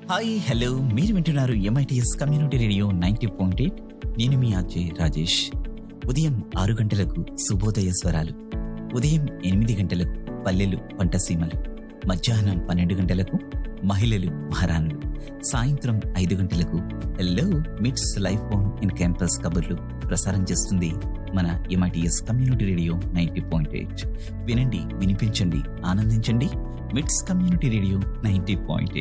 Hi hello మీరు వింటున్నారు MITS community radio 90.8. నేను మీ ఆర్జే రాజేష్. ఉదయం 6 గంటలకు శుభోదయ స్వరాలు, ఉదయం 8 గంటలకు పల్లెలు పంటసీమలు, మధ్యాహ్నం 12 గంటలకు మహిళలు మహారాణులు, సాయంత్రం 5 గంటలకు హలో మిట్స్ లైఫ్ ఫోన్ ఇన్ క్యాంపస్ కబుర్లు ప్రసారం చేస్తుంది మన ఎంఐటిఎస్ కమ్యూనిటీ రేడియో 90.8. వినండి, వినిపించండి, ఆనందించండి. మిట్స్ కమ్యూనిటీ రేడియో 90.8.